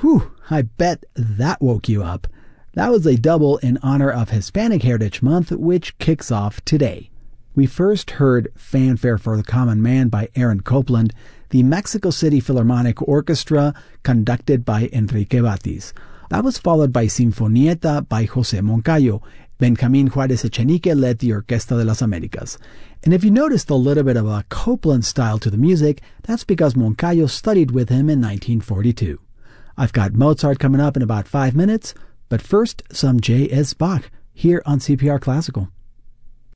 Whew, I bet that woke you up. That was a double in honor of Hispanic Heritage Month, which kicks off today. We first heard Fanfare for the Common Man by Aaron Copland, the Mexico City Philharmonic Orchestra, conducted by Enrique Batis. That was followed by Sinfonietta by José Moncayo. Benjamín Juárez Echenique led the Orquesta de las Américas. And if you noticed a little bit of a Copland style to the music, that's because Moncayo studied with him in 1942. I've got Mozart coming up in about 5 minutes, but first, some J.S. Bach here on CPR Classical.